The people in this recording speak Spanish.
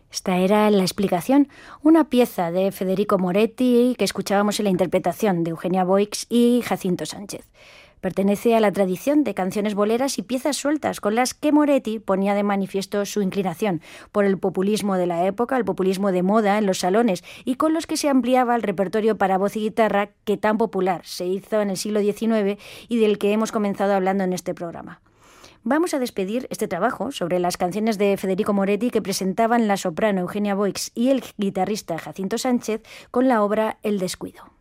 Esta era La explicación, una pieza de Federico Moretti que escuchábamos en la interpretación de Eugenia Boix y Jacinto Sánchez. Pertenece a la tradición de canciones boleras y piezas sueltas con las que Moretti ponía de manifiesto su inclinación por el populismo de la época, el populismo de moda en los salones, y con los que se ampliaba el repertorio para voz y guitarra que tan popular se hizo en el siglo XIX y del que hemos comenzado hablando en este programa. Vamos a despedir este trabajo sobre las canciones de Federico Moretti que presentaban la soprano Eugenia Boix y el guitarrista Jacinto Sánchez con la obra El descuido.